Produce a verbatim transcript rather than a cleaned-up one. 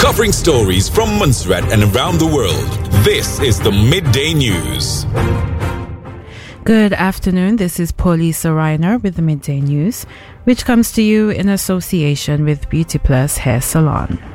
covering stories from Montserrat and around the world. This is the Midday News. Good afternoon. This is Paulisa Reiner with the Midday News, which comes to you in association with Beauty Plus Hair Salon.